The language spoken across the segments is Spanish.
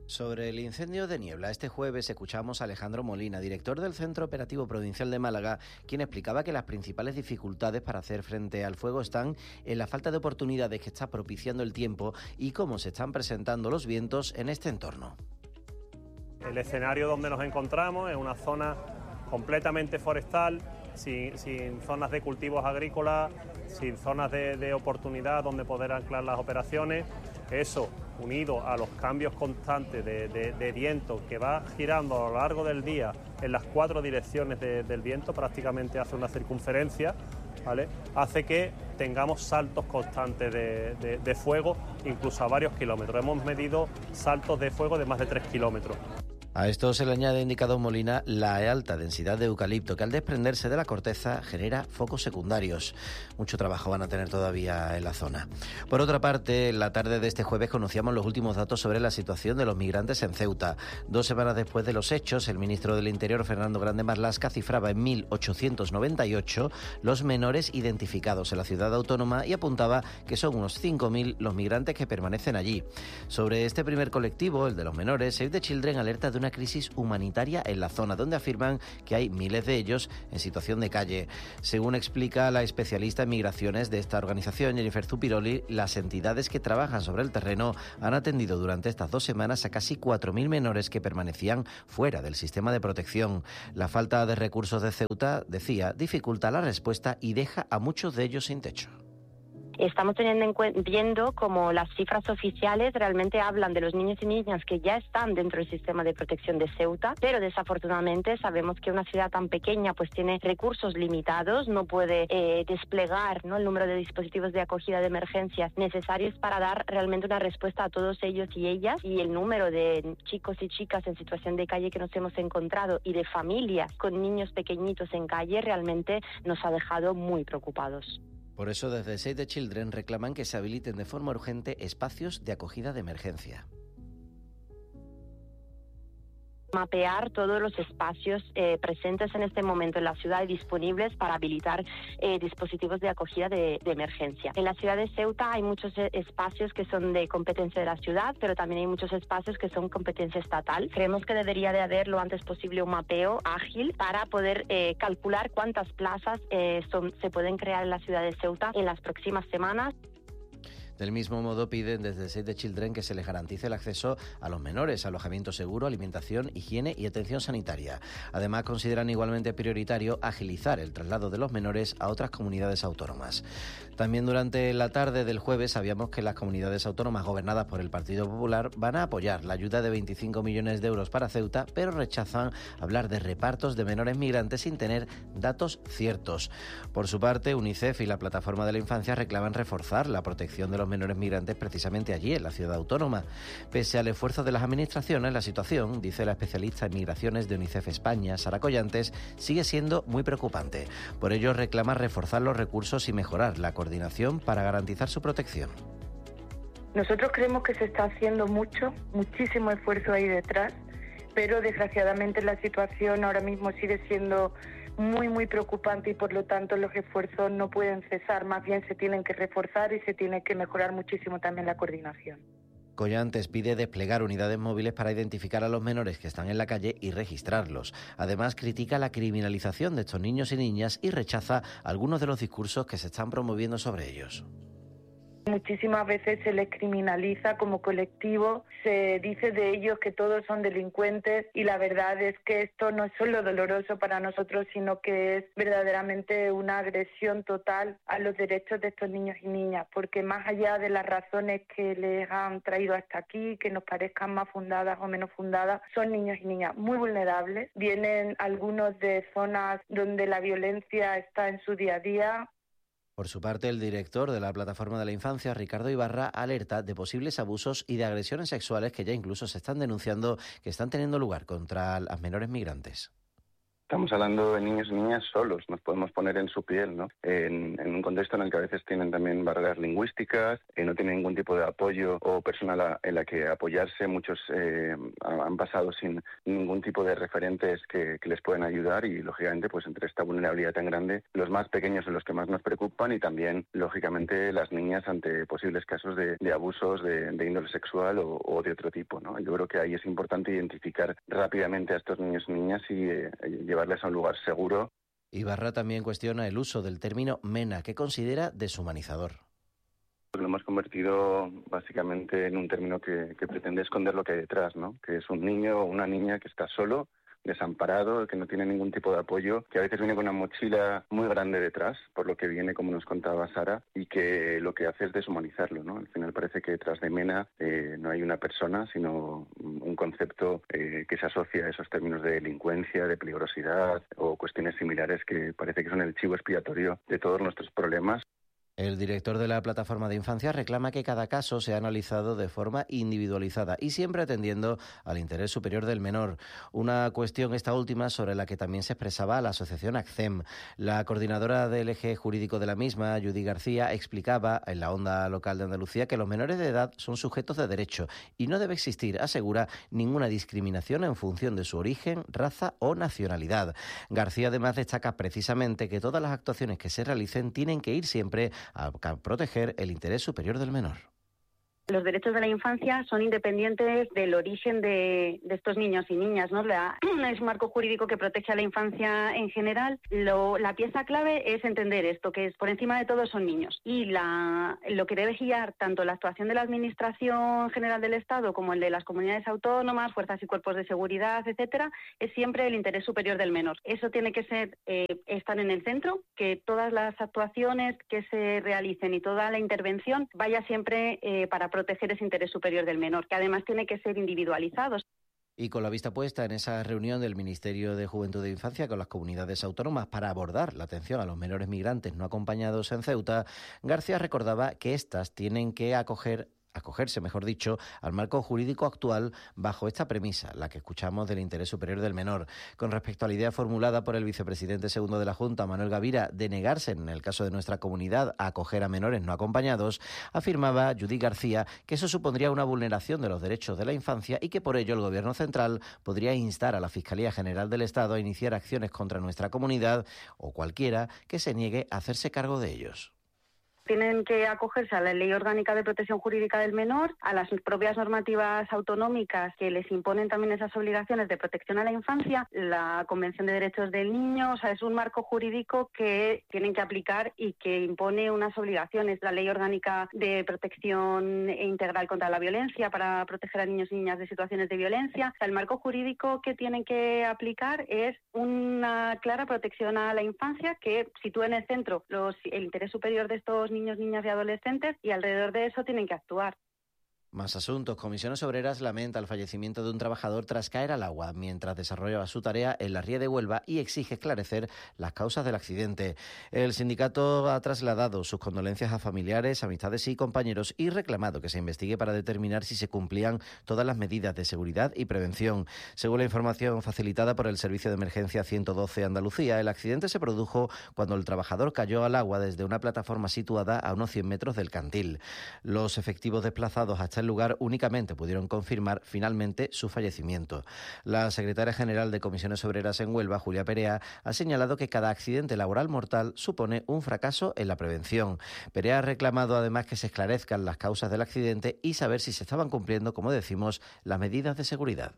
Sobre el incendio de Niebla, este jueves escuchamos a Alejandro Molina, director del Centro Operativo Provincial de Málaga, quien explicaba que las principales dificultades para hacer frente al fuego están en la falta de oportunidades que está propiciando el tiempo y cómo se están presentando los vientos en este entorno. El escenario donde nos encontramos es una zona completamente forestal, sin zonas de cultivos agrícolas, sin zonas de oportunidad donde poder anclar las operaciones. Eso, unido a los cambios constantes de viento que va girando a lo largo del día en las 4 direcciones del viento, prácticamente hace una circunferencia, ¿vale? Hace que tengamos saltos constantes de fuego, incluso a varios kilómetros. Hemos medido saltos de fuego de más de 3 kilómetros. A esto se le añade, indicado Molina, la alta densidad de eucalipto, que al desprenderse de la corteza genera focos secundarios. Mucho trabajo van a tener todavía en la zona. Por otra parte, en la tarde de este jueves conocíamos los últimos datos sobre la situación de los migrantes en Ceuta. 2 semanas después de los hechos, el ministro del Interior, Fernando Grande Marlaska, cifraba en 1.898 los menores identificados en la ciudad autónoma y apuntaba que son unos 5.000 los migrantes que permanecen allí. Sobre este primer colectivo, el de los menores, Save the Children alerta de una crisis humanitaria en la zona, donde afirman que hay miles de ellos en situación de calle. Según explica la especialista en migraciones de esta organización, Jennifer Zupiroli, las entidades que trabajan sobre el terreno han atendido durante estas 2 semanas a casi 4.000 menores que permanecían fuera del sistema de protección. La falta de recursos de Ceuta, decía, dificulta la respuesta y deja a muchos de ellos sin techo. Estamos viendo como las cifras oficiales realmente hablan de los niños y niñas que ya están dentro del sistema de protección de Ceuta, pero desafortunadamente sabemos que una ciudad tan pequeña pues tiene recursos limitados, no puede desplegar, ¿no?, el número de dispositivos de acogida de emergencias necesarios para dar realmente una respuesta a todos ellos y ellas, y el número de chicos y chicas en situación de calle que nos hemos encontrado y de familias con niños pequeñitos en calle realmente nos ha dejado muy preocupados. Por eso, desde Save the Children reclaman que se habiliten de forma urgente espacios de acogida de emergencia. Mapear todos los espacios presentes en este momento en la ciudad y disponibles para habilitar dispositivos de acogida de emergencia. En la ciudad de Ceuta hay muchos espacios que son de competencia de la ciudad, pero también hay muchos espacios que son competencia estatal. Creemos que debería de haber lo antes posible un mapeo ágil para poder calcular cuántas plazas se pueden crear en la ciudad de Ceuta en las próximas semanas. Del mismo modo, piden desde Save the Children que se les garantice el acceso a los menores, alojamiento seguro, alimentación, higiene y atención sanitaria. Además, consideran igualmente prioritario agilizar el traslado de los menores a otras comunidades autónomas. También durante la tarde del jueves sabíamos que las comunidades autónomas gobernadas por el Partido Popular van a apoyar la ayuda de 25 millones de euros para Ceuta, pero rechazan hablar de repartos de menores migrantes sin tener datos ciertos. Por su parte, UNICEF y la Plataforma de la Infancia reclaman reforzar la protección de los menores migrantes precisamente allí, en la ciudad autónoma. Pese al esfuerzo de las administraciones, la situación, dice la especialista en migraciones de UNICEF España, Sara Collantes, sigue siendo muy preocupante. Por ello, reclama reforzar los recursos y mejorar la coordinación para garantizar su protección. Nosotros creemos que se está haciendo muchísimo esfuerzo ahí detrás, pero desgraciadamente la situación ahora mismo sigue siendo muy preocupante y por lo tanto los esfuerzos no pueden cesar, más bien se tienen que reforzar y se tiene que mejorar muchísimo también la coordinación. Collantes pide desplegar unidades móviles para identificar a los menores que están en la calle y registrarlos. Además, critica la criminalización de estos niños y niñas y rechaza algunos de los discursos que se están promoviendo sobre ellos. Muchísimas veces se les criminaliza como colectivo, se dice de ellos que todos son delincuentes y la verdad es que esto no es solo doloroso para nosotros, sino que es verdaderamente una agresión total a los derechos de estos niños y niñas, porque más allá de las razones que les han traído hasta aquí, que nos parezcan más fundadas o menos fundadas, son niños y niñas muy vulnerables, vienen algunos de zonas donde la violencia está en su día a día. Por su parte, el director de la Plataforma de la Infancia, Ricardo Ibarra, alerta de posibles abusos y de agresiones sexuales que ya incluso se están denunciando que están teniendo lugar contra las menores migrantes. Estamos hablando de niños y niñas solos, nos podemos poner en su piel, ¿no? En un contexto en el que a veces tienen también barreras lingüísticas, no tienen ningún tipo de apoyo o persona en la que apoyarse. Muchos han pasado sin ningún tipo de referentes que les pueden ayudar y, lógicamente, pues entre esta vulnerabilidad tan grande, los más pequeños son los que más nos preocupan y también, lógicamente, las niñas ante posibles casos de abusos de índole sexual o de otro tipo, ¿no? Yo creo que ahí es importante identificar rápidamente a estos niños y niñas y llevarles a un lugar seguro. Ibarra también cuestiona el uso del término MENA, que considera deshumanizador. Lo hemos convertido básicamente en un término que pretende esconder lo que hay detrás, ¿no? Que es un niño o una niña que está solo, desamparado, que no tiene ningún tipo de apoyo, que a veces viene con una mochila muy grande detrás, por lo que viene, como nos contaba Sara, y que lo que hace es deshumanizarlo, ¿no? Al final parece que detrás de MENA no hay una persona, sino un concepto que se asocia a esos términos de delincuencia, de peligrosidad o cuestiones similares que parece que son el chivo expiatorio de todos nuestros problemas. El director de la Plataforma de Infancia reclama que cada caso sea analizado de forma individualizada y siempre atendiendo al interés superior del menor. Una cuestión esta última sobre la que también se expresaba la asociación ACCEM. La coordinadora del eje jurídico de la misma, Judy García, explicaba en la Onda Local de Andalucía que los menores de edad son sujetos de derecho y no debe existir, asegura, ninguna discriminación en función de su origen, raza o nacionalidad. García además destaca precisamente que todas las actuaciones que se realicen tienen que ir siempre a proteger el interés superior del menor. Los derechos de la infancia son independientes del origen de estos niños y niñas, ¿no? Es un marco jurídico que protege a la infancia en general. La pieza clave es entender esto, que es por encima de todo son niños. Y lo que debe guiar tanto la actuación de la Administración General del Estado como el de las comunidades autónomas, fuerzas y cuerpos de seguridad, etcétera, es siempre el interés superior del menor. Eso tiene que ser estar en el centro, que todas las actuaciones que se realicen y toda la intervención vaya siempre para proteger ese interés superior del menor, que además tiene que ser individualizado. Y con la vista puesta en esa reunión del Ministerio de Juventud e Infancia con las comunidades autónomas para abordar la atención a los menores migrantes no acompañados en Ceuta, García recordaba que éstas tienen que acogerse, al marco jurídico actual bajo esta premisa, la que escuchamos del interés superior del menor. Con respecto a la idea formulada por el vicepresidente segundo de la Junta, Manuel Gavira, de negarse, en el caso de nuestra comunidad, a acoger a menores no acompañados, afirmaba Judy García que eso supondría una vulneración de los derechos de la infancia y que por ello el Gobierno central podría instar a la Fiscalía General del Estado a iniciar acciones contra nuestra comunidad o cualquiera que se niegue a hacerse cargo de ellos. Tienen que acogerse a la Ley Orgánica de Protección Jurídica del Menor, a las propias normativas autonómicas que les imponen también esas obligaciones de protección a la infancia, la Convención de Derechos del Niño. O sea, es un marco jurídico que tienen que aplicar y que impone unas obligaciones. La Ley Orgánica de Protección Integral contra la Violencia para proteger a niños y niñas de situaciones de violencia. O sea, el marco jurídico que tienen que aplicar es una clara protección a la infancia que sitúa en el centro el interés superior de estos niños, niñas y adolescentes, y alrededor de eso tienen que actuar. Más asuntos. Comisiones Obreras lamenta el fallecimiento de un trabajador tras caer al agua mientras desarrollaba su tarea en la ría de Huelva y exige esclarecer las causas del accidente. El sindicato ha trasladado sus condolencias a familiares, amistades y compañeros y reclamado que se investigue para determinar si se cumplían todas las medidas de seguridad y prevención. Según la información facilitada por el Servicio de Emergencia 112 Andalucía, el accidente se produjo cuando el trabajador cayó al agua desde una plataforma situada a unos 100 metros del cantil. Los efectivos desplazados hasta el lugar únicamente pudieron confirmar finalmente su fallecimiento. La secretaria general de Comisiones Obreras en Huelva, Julia Perea, ha señalado que cada accidente laboral mortal supone un fracaso en la prevención. Perea ha reclamado además que se esclarezcan las causas del accidente y saber si se estaban cumpliendo, como decimos, las medidas de seguridad.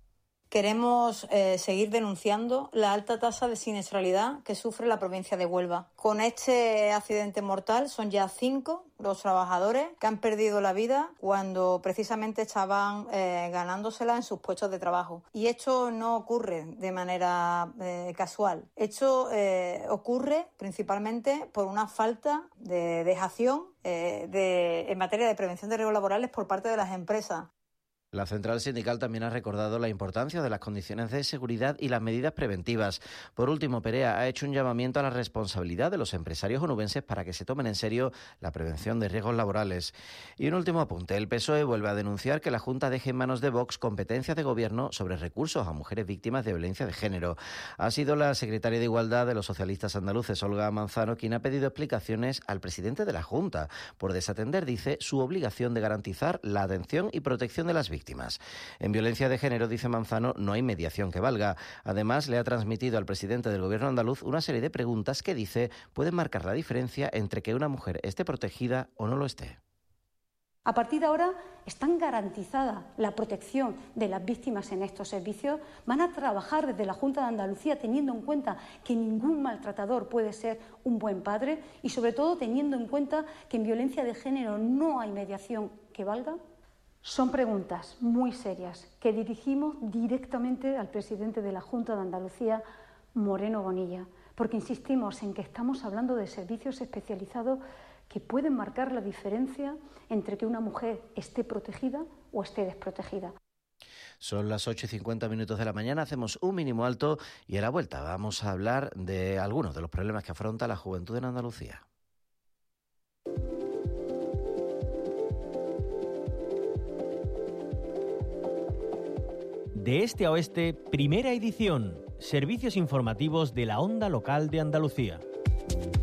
Queremos seguir denunciando la alta tasa de siniestralidad que sufre la provincia de Huelva. Con este accidente mortal son ya 5 los trabajadores que han perdido la vida cuando precisamente estaban ganándosela en sus puestos de trabajo. Y esto no ocurre de manera casual. Esto ocurre principalmente por una falta de dejación en materia de prevención de riesgos laborales por parte de las empresas. La central sindical también ha recordado la importancia de las condiciones de seguridad y las medidas preventivas. Por último, Perea ha hecho un llamamiento a la responsabilidad de los empresarios onubenses para que se tomen en serio la prevención de riesgos laborales. Y un último apunte, el PSOE vuelve a denunciar que la Junta deje en manos de Vox competencias de gobierno sobre recursos a mujeres víctimas de violencia de género. Ha sido la secretaria de Igualdad de los socialistas andaluces, Olga Manzano, quien ha pedido explicaciones al presidente de la Junta por desatender, dice, su obligación de garantizar la atención y protección de las víctimas. En violencia de género, dice Manzano, no hay mediación que valga. Además, le ha transmitido al presidente del Gobierno andaluz una serie de preguntas que, dice, pueden marcar la diferencia entre que una mujer esté protegida o no lo esté. A partir de ahora están garantizada la protección de las víctimas en estos servicios. Van a trabajar desde la Junta de Andalucía teniendo en cuenta que ningún maltratador puede ser un buen padre y sobre todo teniendo en cuenta que en violencia de género no hay mediación que valga. Son preguntas muy serias que dirigimos directamente al presidente de la Junta de Andalucía, Moreno Bonilla, porque insistimos en que estamos hablando de servicios especializados que pueden marcar la diferencia entre que una mujer esté protegida o esté desprotegida. Son las 8:50 de la mañana, hacemos un mínimo alto y a la vuelta vamos a hablar de algunos de los problemas que afronta la juventud en Andalucía. De este a oeste, primera edición. Servicios informativos de la onda local de Andalucía.